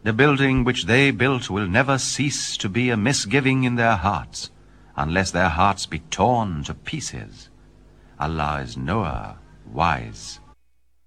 The building which they built will never cease to be a misgiving in their hearts, unless their hearts be torn to pieces. Allah is knower, wise.